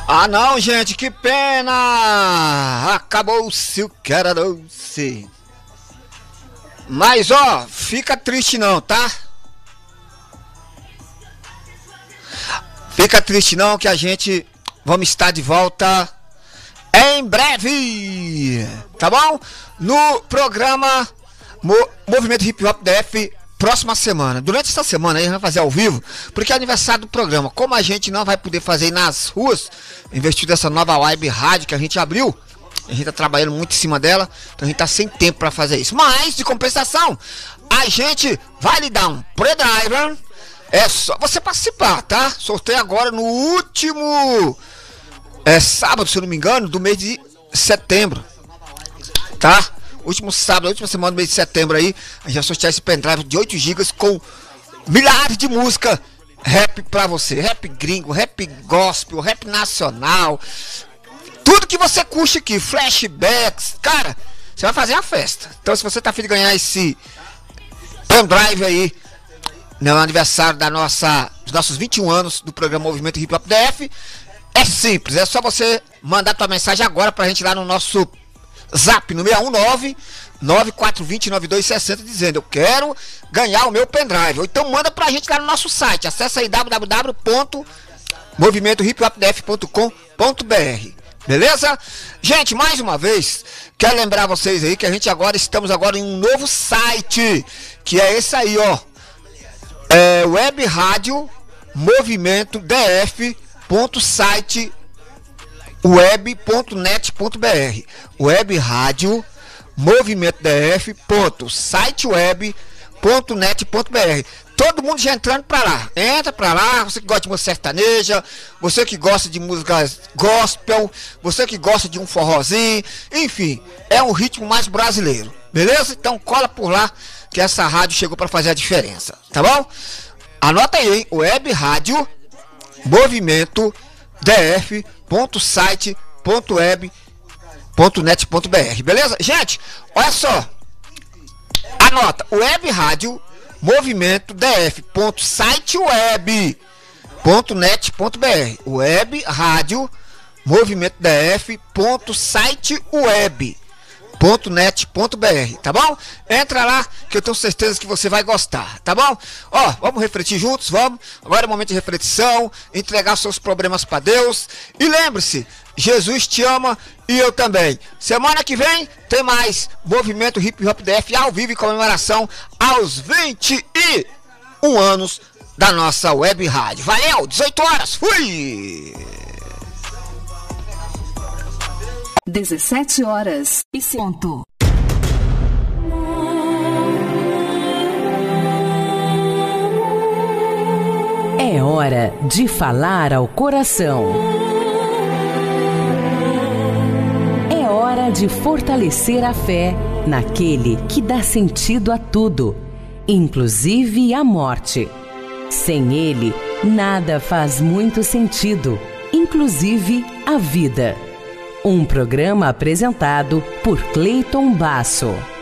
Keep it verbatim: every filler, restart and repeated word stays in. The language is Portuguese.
Ah não, gente, que pena! Acabou-se o que era doce. Mas ó, fica triste não, tá? Fica triste não, que a gente vamos estar de volta em breve, tá bom? No programa Mo Movimento Hip Hop D F, próxima semana. Durante essa semana aí a gente vai fazer ao vivo, porque é aniversário do programa. Como a gente não vai poder fazer nas ruas, investir dessa nova web rádio que a gente abriu, a gente tá trabalhando muito em cima dela, então a gente tá sem tempo para fazer isso. Mas, de compensação, a gente vai lhe dar um pre-driver. É só você participar, tá? Sorteio agora no último é, sábado, se eu não me engano, do mês de setembro, tá? Último sábado, última semana do mês de setembro aí, a gente vai sortear esse pendrive de oito gigas com milhares de música rap pra você. Rap gringo, rap gospel, rap nacional, tudo que você curte aqui, flashbacks, cara, você vai fazer a festa. Então se você tá afim de ganhar esse pendrive aí no aniversário da nossa, dos nossos vinte e um anos do programa Movimento Hip Hop D F, é simples, é só você mandar tua mensagem agora pra gente lá no nosso Zap, no seis um nove, nove quatro dois zero, nove dois seis zero, dizendo eu quero ganhar o meu pendrive. Ou então manda pra gente lá no nosso site, acessa aí w w w ponto movimento hip hop d f ponto com ponto b r. Beleza? Gente, mais uma vez, quero lembrar vocês aí que a gente agora estamos agora em um novo site, que é esse aí, ó. É web rádio movimento d f ponto site web ponto net ponto b r. Web rádio movimento d f ponto site web ponto net ponto b r. Todo mundo já entrando pra lá. Entra pra lá, você que gosta de música sertaneja, você que gosta de músicas gospel, você que gosta de um forrozinho, enfim, é um ritmo mais brasileiro, beleza? Então cola por lá que essa rádio chegou pra fazer a diferença, tá bom? Anota aí, hein? Web rádio movimento d f ponto site ponto web ponto net ponto b r, beleza? Gente, olha só, anota, web rádio movimento d f ponto site web ponto net ponto b r, web rádio movimento d f ponto site web ponto net ponto b r, tá bom? Entra lá que eu tenho certeza que você vai gostar, tá bom? Ó, vamos refletir juntos, vamos. Agora é o momento de reflexão, entregar seus problemas para Deus. E lembre-se, Jesus te ama e eu também. Semana que vem tem mais Movimento Hip Hop D F ao vivo em comemoração aos vinte e um anos da nossa web rádio. Valeu, dezoito horas, fui! dezessete horas e ponto. É hora de falar ao coração. É hora de fortalecer a fé naquele que dá sentido a tudo, inclusive a morte. Sem ele, nada faz muito sentido, inclusive a vida. Um programa apresentado por Cleiton Basso.